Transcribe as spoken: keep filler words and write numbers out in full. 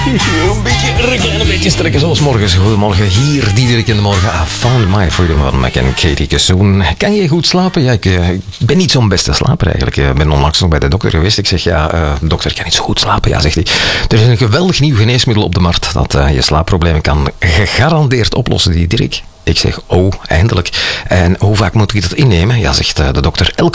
Een beetje rekken en een beetje strekken zoals morgens. Goedemorgen, hier Diederik in de morgen. I found my freedom van Mac en Katie Kassoon. Kan je goed slapen? Ja, ik, uh, ik ben niet zo'n beste slaper eigenlijk. Ik ben onlangs nog bij de dokter geweest. Ik zeg, ja, uh, dokter, kan niet zo goed slapen? Ja, zegt hij. Er is een geweldig nieuw geneesmiddel op de markt dat uh, je slaapproblemen kan gegarandeerd oplossen, Diederik. Ik zeg, oh, eindelijk. En hoe vaak moet ik dat innemen? Ja, zegt uh, de dokter, elk